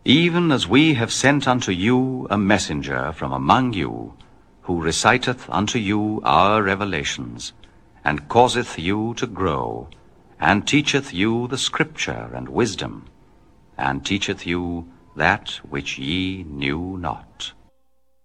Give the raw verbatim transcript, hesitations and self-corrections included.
Even as we have sent unto you a messenger from among you, who reciteth unto you our revelations, and causeth you to grow, and teacheth you the Scripture and wisdom, and teacheth you that which ye knew not.